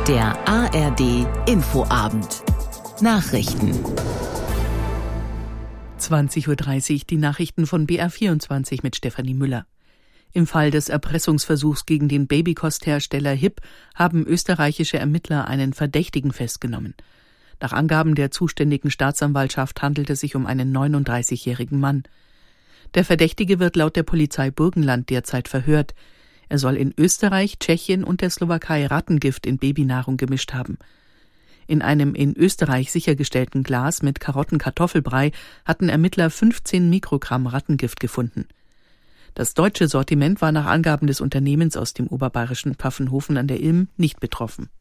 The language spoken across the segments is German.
Der ARD Infoabend. Nachrichten. 20:30 Uhr die Nachrichten von BR24 mit Stefanie Müller. Im Fall des Erpressungsversuchs gegen den Babykosthersteller HIP haben österreichische Ermittler einen Verdächtigen festgenommen. Nach Angaben der zuständigen Staatsanwaltschaft handelt es sich um einen 39-jährigen Mann. Der Verdächtige wird laut der Polizei Burgenland derzeit verhört. Er soll in Österreich, Tschechien und der Slowakei Rattengift in Babynahrung gemischt haben. In einem in Österreich sichergestellten Glas mit Karotten-Kartoffelbrei hatten Ermittler 15 Mikrogramm Rattengift gefunden. Das deutsche Sortiment war nach Angaben des Unternehmens aus dem oberbayerischen Pfaffenhofen an der Ilm nicht betroffen.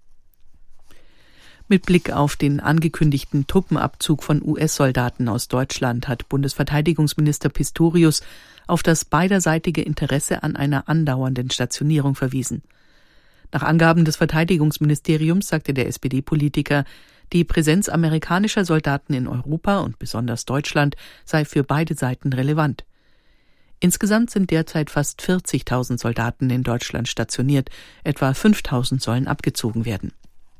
Mit Blick auf den angekündigten Truppenabzug von US-Soldaten aus Deutschland hat Bundesverteidigungsminister Pistorius auf das beiderseitige Interesse an einer andauernden Stationierung verwiesen. Nach Angaben des Verteidigungsministeriums sagte der SPD-Politiker, die Präsenz amerikanischer Soldaten in Europa und besonders Deutschland sei für beide Seiten relevant. Insgesamt sind derzeit fast 40.000 Soldaten in Deutschland stationiert, etwa 5.000 sollen abgezogen werden.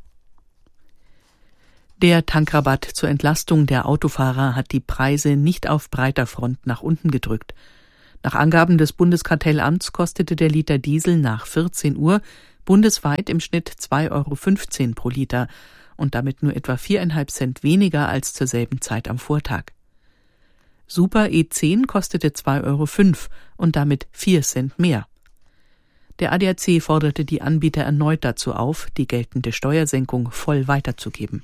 Der Tankrabatt zur Entlastung der Autofahrer hat die Preise nicht auf breiter Front nach unten gedrückt. Nach Angaben des Bundeskartellamts kostete der Liter Diesel nach 14 Uhr bundesweit im Schnitt 2,15 € pro Liter und damit nur etwa 4,5 Cent weniger als zur selben Zeit am Vortag. Super E10 kostete 2,05 € und damit 4 Cent mehr. Der ADAC forderte die Anbieter erneut dazu auf, die geltende Steuersenkung voll weiterzugeben.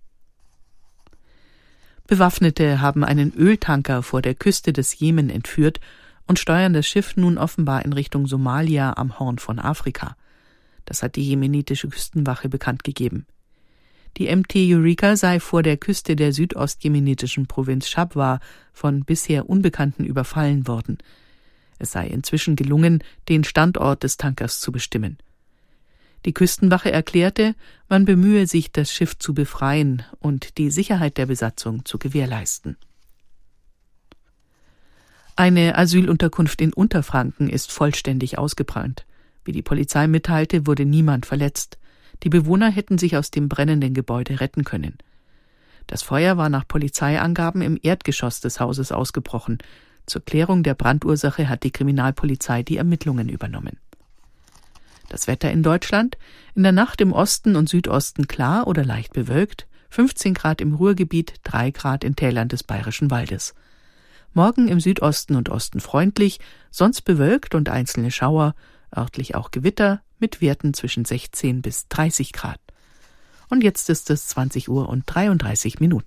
Bewaffnete haben einen Öltanker vor der Küste des Jemen entführt und steuern das Schiff nun offenbar in Richtung Somalia am Horn von Afrika. Das hat die jemenitische Küstenwache bekannt gegeben. Die MT Eureka sei vor der Küste der südostjemenitischen Provinz Shabwa von bisher Unbekannten überfallen worden. Es sei inzwischen gelungen, den Standort des Tankers zu bestimmen. Die Küstenwache erklärte, man bemühe sich, das Schiff zu befreien und die Sicherheit der Besatzung zu gewährleisten. Eine Asylunterkunft in Unterfranken ist vollständig ausgebrannt. Wie die Polizei mitteilte, wurde niemand verletzt. Die Bewohner hätten sich aus dem brennenden Gebäude retten können. Das Feuer war nach Polizeiangaben im Erdgeschoss des Hauses ausgebrochen. Zur Klärung der Brandursache hat die Kriminalpolizei die Ermittlungen übernommen. Das Wetter in Deutschland: in der Nacht im Osten und Südosten klar oder leicht bewölkt, 15 Grad im Ruhrgebiet, 3 Grad in Tälern des Bayerischen Waldes. Morgen im Südosten und Osten freundlich, sonst bewölkt und einzelne Schauer, örtlich auch Gewitter mit Werten zwischen 16 bis 30 Grad. Und jetzt ist es 20:33 Uhr.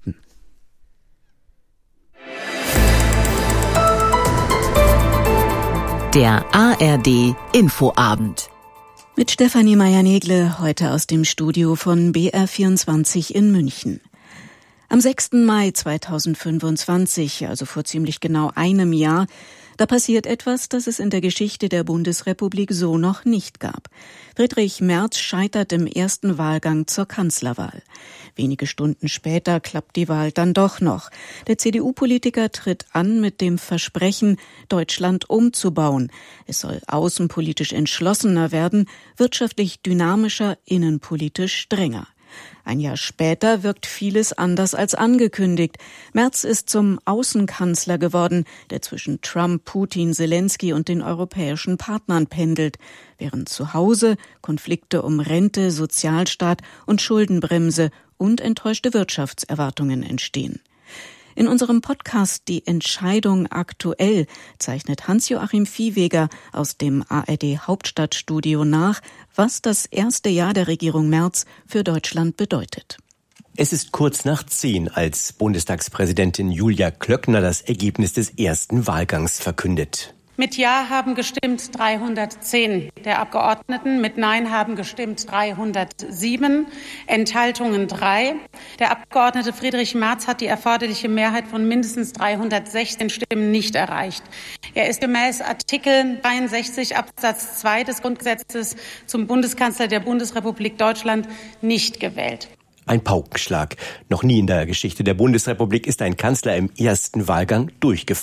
Der ARD Infoabend. Mit Stefanie Meyer-Negle, heute aus dem Studio von BR24 in München. Am 6. Mai 2025, also vor ziemlich genau einem Jahr, da passiert etwas, das es in der Geschichte der Bundesrepublik so noch nicht gab. Friedrich Merz scheitert im ersten Wahlgang zur Kanzlerwahl. Wenige Stunden später klappt die Wahl dann doch noch. Der CDU-Politiker tritt an mit dem Versprechen, Deutschland umzubauen. Es soll außenpolitisch entschlossener werden, wirtschaftlich dynamischer, innenpolitisch strenger. Ein Jahr später wirkt vieles anders als angekündigt. Merz ist zum Außenkanzler geworden, der zwischen Trump, Putin, Zelensky und den europäischen Partnern pendelt, während zu Hause Konflikte um Rente, Sozialstaat und Schuldenbremse und enttäuschte Wirtschaftserwartungen entstehen. In unserem Podcast Die Entscheidung aktuell zeichnet Hans-Joachim Viehweger aus dem ARD Hauptstadtstudio nach, was das erste Jahr der Regierung Merz für Deutschland bedeutet. Es ist kurz nach 10, als Bundestagspräsidentin Julia Klöckner das Ergebnis des ersten Wahlgangs verkündet. Mit Ja haben gestimmt 310 der Abgeordneten, mit Nein haben gestimmt 307, Enthaltungen 3. Der Abgeordnete Friedrich Merz hat die erforderliche Mehrheit von mindestens 316 Stimmen nicht erreicht. Er ist gemäß Artikel 63 Absatz 2 des Grundgesetzes zum Bundeskanzler der Bundesrepublik Deutschland nicht gewählt. Ein Paukenschlag. Noch nie in der Geschichte der Bundesrepublik ist ein Kanzler im ersten Wahlgang durchgefallen.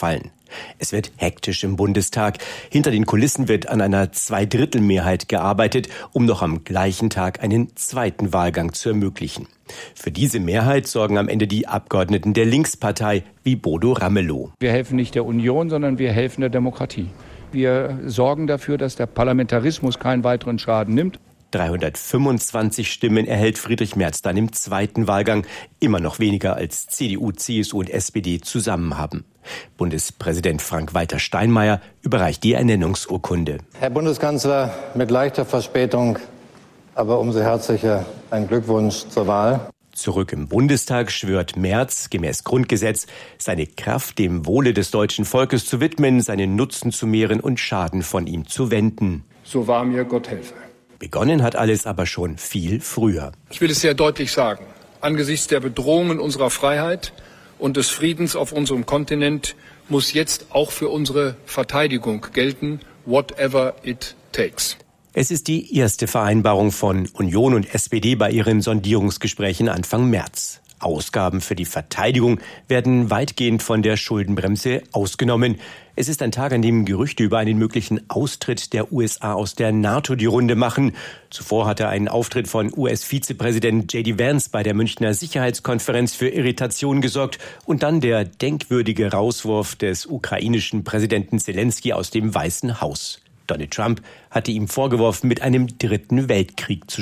Es wird hektisch im Bundestag. Hinter den Kulissen wird an einer Zweidrittelmehrheit gearbeitet, um noch am gleichen Tag einen zweiten Wahlgang zu ermöglichen. Für diese Mehrheit sorgen am Ende die Abgeordneten der Linkspartei wie Bodo Ramelow. Wir helfen nicht der Union, sondern wir helfen der Demokratie. Wir sorgen dafür, dass der Parlamentarismus keinen weiteren Schaden nimmt. 325 Stimmen erhält Friedrich Merz dann im zweiten Wahlgang, immer noch weniger als CDU, CSU und SPD zusammen haben. Bundespräsident Frank-Walter Steinmeier überreicht die Ernennungsurkunde. Herr Bundeskanzler, mit leichter Verspätung, aber umso herzlicher ein Glückwunsch zur Wahl. Zurück im Bundestag schwört Merz, gemäß Grundgesetz, seine Kraft dem Wohle des deutschen Volkes zu widmen, seinen Nutzen zu mehren und Schaden von ihm zu wenden. So wahr mir Gott helfe. Begonnen hat alles aber schon viel früher. Ich will es sehr deutlich sagen. Angesichts der Bedrohungen unserer Freiheit und des Friedens auf unserem Kontinent muss jetzt auch für unsere Verteidigung gelten, whatever it takes. Es ist die erste Vereinbarung von Union und SPD bei ihren Sondierungsgesprächen Anfang März. Ausgaben für die Verteidigung werden weitgehend von der Schuldenbremse ausgenommen. Es ist ein Tag, an dem Gerüchte über einen möglichen Austritt der USA aus der NATO die Runde machen. Zuvor hatte ein Auftritt von US-Vizepräsident J.D. Vance bei der Münchner Sicherheitskonferenz für Irritation gesorgt und dann der denkwürdige Rauswurf des ukrainischen Präsidenten Zelensky aus dem Weißen Haus. Donald Trump hatte ihm vorgeworfen, mit einem dritten Weltkrieg zu